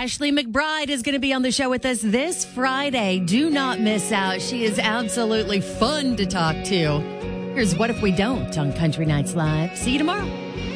Ashley McBride is going to be on the show with us this Friday. Do not miss out. She is absolutely fun to talk to. Here's What If We Don't on Country Nights Live. See you tomorrow.